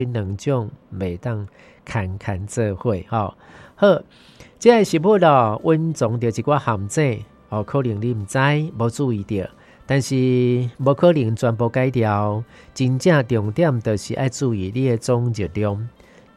两种袂当牵做伙吼。好，这个食物咯，蕴藏着一寡含剂哦，可能你毋知无注意到，但是无可能全部改掉。真正重点就是要注意你的总热量。